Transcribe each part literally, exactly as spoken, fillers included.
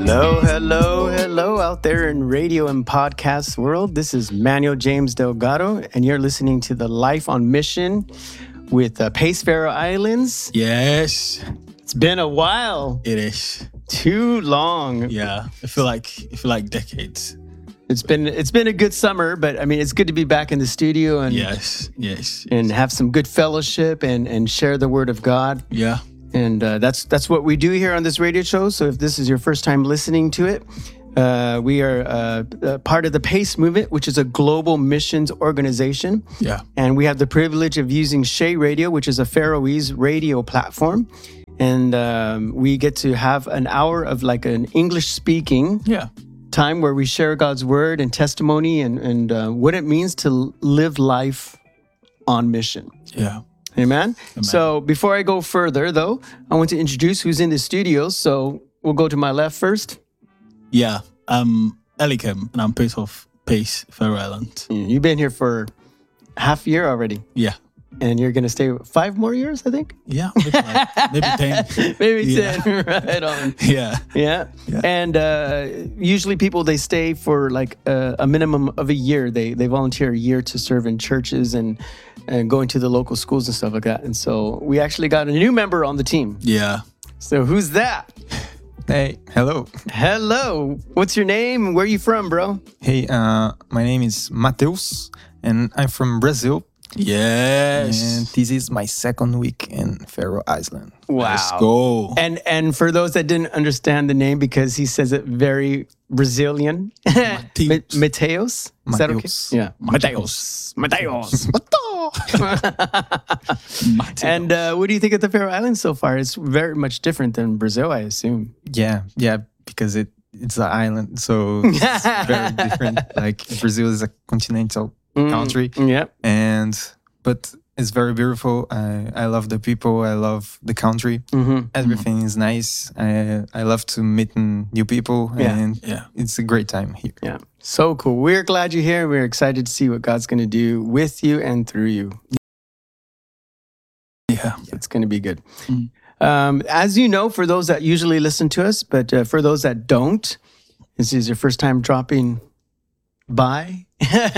Hello, hello, hello out there in radio and podcast world. This is Manuel James Delgado, and you're listening to the Life on Mission with uh, Pace Faroe Islands. Yes. It's been a while. It is. Too long. Yeah. I feel like I feel like decades. It's been it's been a good summer, but I mean it's good to be back in the studio and yes, yes, and have some good fellowship and and share the word of God. Yeah. And uh, that's that's what we do here on this radio show. So if this is your first time listening to it, uh, we are uh, uh, part of the PACE movement, which is a global missions organization. Yeah. And we have the privilege of using Shea Radio, which is a Faroese radio platform. And um, we get to have an hour of like an English speaking Yeah. time where we share God's word and testimony and, and uh, what it means to live life on mission. Yeah. Amen? Amen. So before I go further, though, I want to introduce who's in the studio. So we'll go to my left first. Yeah. I'm Elikem, and I'm Pace of Pace Faroe Islands. You've been here for half a year already. Yeah. And you're going to stay five more years, I think? Yeah. Maybe, like, maybe ten. Maybe Yeah. ten. Right on. Yeah. Yeah. Yeah. And uh, usually people, they stay for like a, a minimum of a year. They they volunteer a year to serve in churches and, and going to the local schools and stuff like that. And so we actually got a new member on the team. Yeah. So who's that? Hey, hello. Hello. What's your name? Where are you from, bro? Hey, uh, my name is Mateus, and I'm from Brazil. Yes. And this is my second week in Faroe Island. Wow. Let's go. And and for those that didn't understand the name, because he says it very Brazilian, Mateus. Ma- Mateus. Is that okay? Mateus. Yeah. Mateus. Mateus. And uh, what do you think of the Faroe Islands so far? It's very much different than Brazil, I assume. Yeah, yeah, because it it's an island, so it's very different. Like Brazil is a continental country, Yeah. and but it's very beautiful. I I love the people. I love the country. Mm-hmm. Everything is nice. I I love to meet new people, Yeah. and Yeah. it's a great time here. Yeah. So cool. We're glad you're here. We're excited to see what God's going to do with you and through you. Yeah. It's going to be good. Mm. Um, as you know, for those that usually listen to us, but uh, for those that don't, this is your first time dropping by.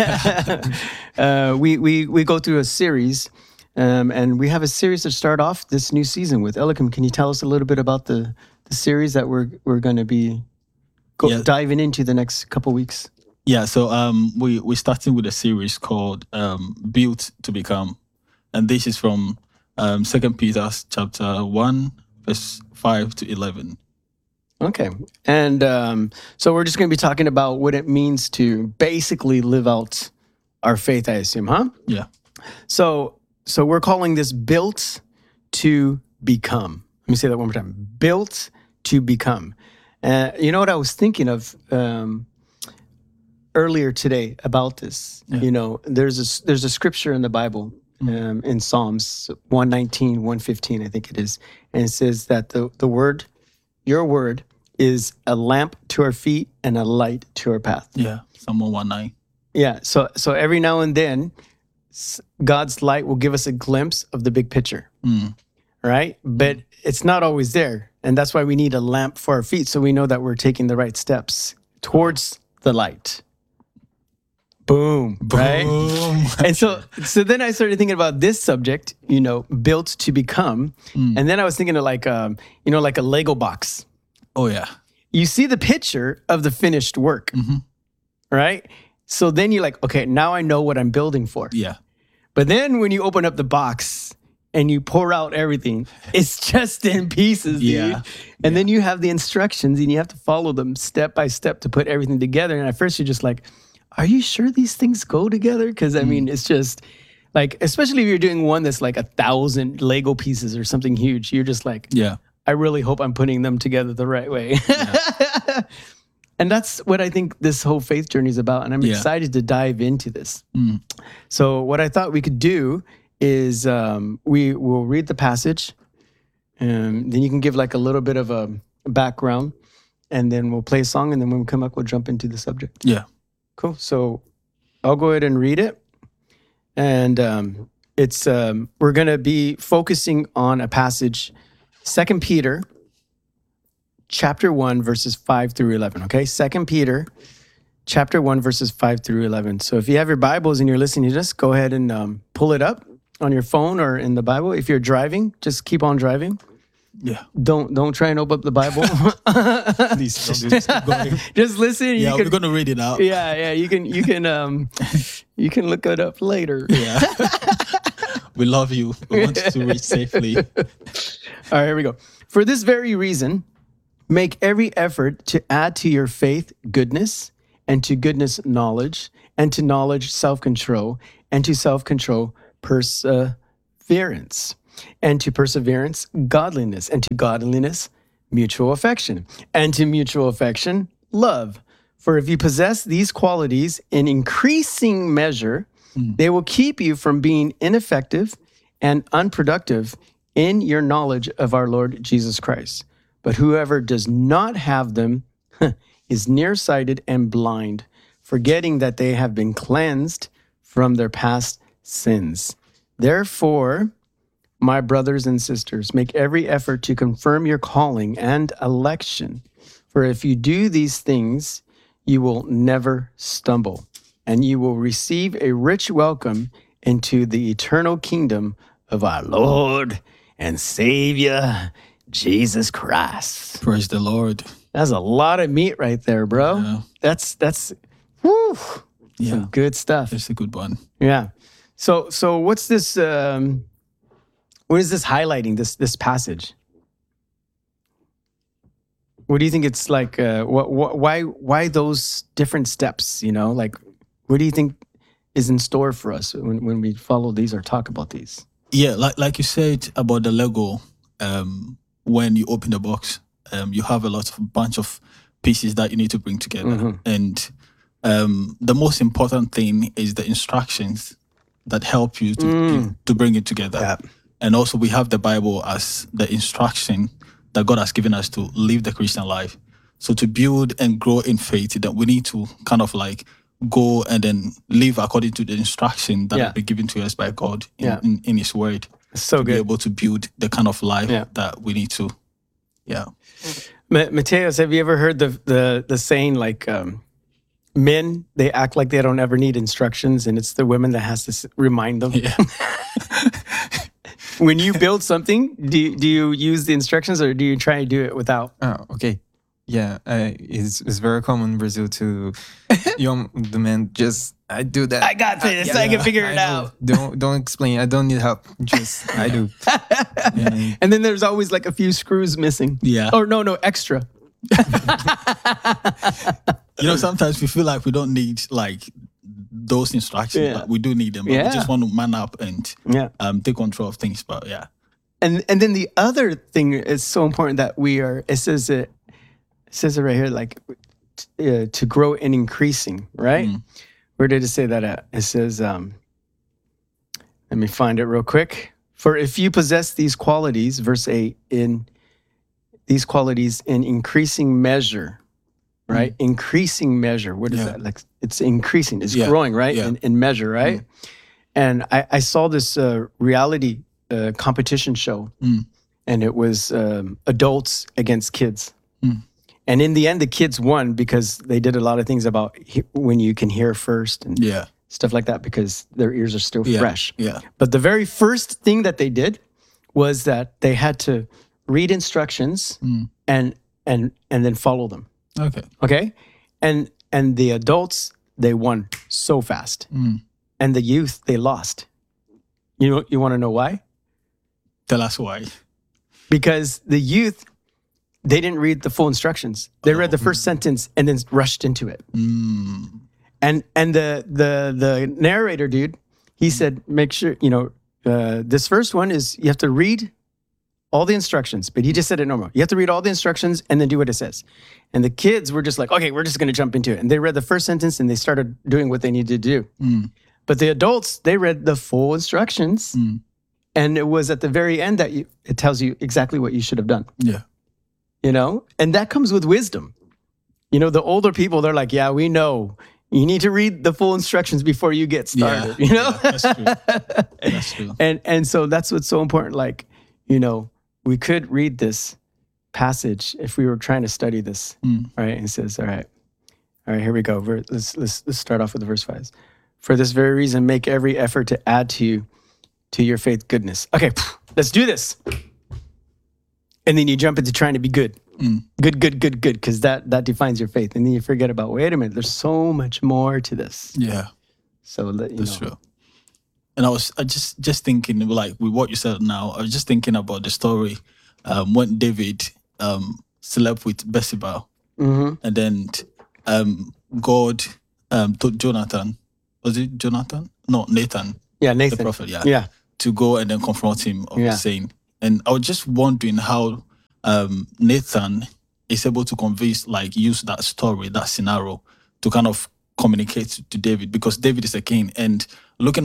uh, we, we, we go through a series, um, and we have a series to start off this new season with. Elikem, can you tell us a little bit about the, the series that we're, we're going to be go, Yeah. diving into the next couple weeks? Yeah. So um, we we're starting with a series called um, "Built to Become," and this is from um, Second Peter chapter one, verse five to eleven. Okay. And um, so we're just going to be talking about what it means to basically live out our faith, I assume, huh? Yeah. So so we're calling this Built to Become. Let me say that one more time. Built to Become. Uh, you know what I was thinking of um, earlier today about this? Yeah. You know, there's a, there's a scripture in the Bible, um, in Psalms one nineteen, one fifteen, I think it is. And it says that the, the word, your word, is a lamp to our feet and a light to our path. Yeah. Psalm one one nine. Yeah. So so every now and then, s- God's light will give us a glimpse of the big picture, Mm. right? But it's not always there. And that's why we need a lamp for our feet, so we know that we're taking the right steps towards the light. Boom. Right? Boom. And so so then I started thinking about this subject, you know, built to become. Mm. And then I was thinking of like, um, you know, like a Lego box. Oh yeah. You see the picture of the finished work, Mhm. right? So then you're like, okay, now I know what I'm building for. Yeah. But then when you open up the box and you pour out everything, it's just in pieces, dude. Yeah. And then you have the instructions and you have to follow them step by step to put everything together. And at first you're just like, are you sure these things go together? Because I mean, it's just like, especially if you're doing one that's like a thousand Lego pieces or something huge, you're just like, Yeah. I really hope I'm putting them together the right way. And that's what I think this whole faith journey is about. And I'm Yeah. excited to dive into this. Mm. So what I thought we could do is um, we will read the passage. And then you can give like a little bit of a background. And then we'll play a song. And then when we come up, we'll jump into the subject. Yeah. Cool. So I'll go ahead and read it. And um, it's um, we're going to be focusing on a passage, Second Peter chapter one, verses five through eleven, okay? Second Peter chapter one, verses five through eleven. So if you have your Bibles and you're listening to this, go ahead and um, pull it up on your phone or in the Bible. If you're driving, just keep on driving. Yeah. Don't don't try and open up the Bible. Please don't do this. Keep going. Just listen. Yeah, you can, we're gonna read it out. Yeah, yeah. You can you can um you can look it up later. Yeah. We love you. We want you to read safely. All right, here we go. For this very reason, make every effort to add to your faith goodness, and to goodness knowledge, and to knowledge self-control, and to self-control perseverance, and to perseverance godliness, and to godliness mutual affection, and to mutual affection love. For if you possess these qualities in increasing measure, mm. they will keep you from being ineffective and unproductive in your knowledge of our Lord Jesus Christ. But whoever does not have them is nearsighted and blind, forgetting that they have been cleansed from their past sins. Therefore, my brothers and sisters, make every effort to confirm your calling and election. For if you do these things, you will never stumble, and you will receive a rich welcome into the eternal kingdom of our Lord and Savior, Jesus Christ. Praise the Lord. That's a lot of meat right there, bro. Yeah. That's that's whew, Yeah. some good stuff. It's a good one. Yeah. So so what's this? Um, what is this highlighting? This this passage. What do you think it's like? Uh, what, what why why those different steps? You know, like what do you think is in store for us when, when we follow these or talk about these? Yeah, like like you said about the Lego. Um, when you open the box, um, you have a lot of bunch of pieces that you need to bring together, Mm-hmm. and um, the most important thing is the instructions that help you to Mm. to bring it together. Yeah. And also, we have the Bible as the instruction that God has given us to live the Christian life. So to build and grow in faith, that we need to kind of like go and then live according to the instruction that Yeah. has been given to us by God in, Yeah. in, in His Word. So To be good. able to build the kind of life Yeah. that we need to. Yeah. Ma- Mateos, have you ever heard the the the saying like um, men they act like they don't ever need instructions, and it's the women that has to s- remind them. Yeah. When you build something, do you, do you use the instructions or do you try and do it without? Oh, okay. Yeah, uh, it's it's very common in Brazil to young the man just I do that. I got this. I can figure it I know. out. Don't don't explain. I don't need help. Just I do. And And then there's always like a few screws missing. Yeah. Or no, no, extra. You know, sometimes we feel like we don't need like those instructions, Yeah. but we do need them. But Yeah. we just want to man up and Yeah. um, take control of things. But yeah. And and then the other thing is so important that we are. It says it, it says it right here, like uh, to grow and increasing. Right? Mm. Where did it say that at? It says, um, let me find it real quick. For if you possess these qualities, verse eight, in these qualities in increasing measure, right? Increasing measure. What is Yeah. that? Like it's increasing. It's Yeah. growing, right? Yeah. In, in measure, right? And I, I saw this uh, reality uh, competition show, Mm. and it was um, adults against kids. Mm. And in the end, the kids won because they did a lot of things about he- when you can hear first and Yeah. stuff like that because their ears are still Yeah. fresh. Yeah. But the very first thing that they did was that they had to read instructions Mm. and and and then follow them. Okay. Okay? And and the adults, they won so fast. Mm. And the youth, they lost. You know you want to know why? Tell us why. Because the youth, they didn't read the full instructions. They read the first sentence and then rushed into it. Mm. And and the the the narrator dude, he said, make sure you know uh, this first one is you have to read all the instructions. But he just said it normal. You have to read all the instructions and then do what it says. And the kids were just like, okay, we're just going to jump into it. And they read the first sentence and they started doing what they needed to do. Mm. But the adults, they read the full instructions, Mm. and it was at the very end that you, it tells you exactly what you should have done. Yeah. You know, and that comes with wisdom. You know, the older people, they're like, yeah, we know. You need to read the full instructions before you get started. Yeah. You know, Yeah, that's true. That's true. and and so that's what's so important. Like, you know, we could read this passage if we were trying to study this, Mm. right? And it says, all right, all right, here we go. Ver- Let's, let's, let's start off with verse five. For this very reason, make every effort to add to you, to your faith, goodness. Okay, let's do this. And then you jump into trying to be good. Mm. Good, good, good, good, because that, that defines your faith. And then you forget about, wait a minute, there's so much more to this. Yeah, So, let, you that's know. true. And I was I just just thinking, like with what you said now, I was just thinking about the story um, when David um, slept with Bathsheba, Mm-hmm. and then um, God um, told Jonathan, was it Jonathan? No, Nathan, Yeah, the Nathan. prophet, yeah, Yeah. to go and then confront him of Yeah. saying. And I was just wondering how um, Nathan is able to convince, like, use that story, that scenario, to kind of communicate to David, because David is a king. And looking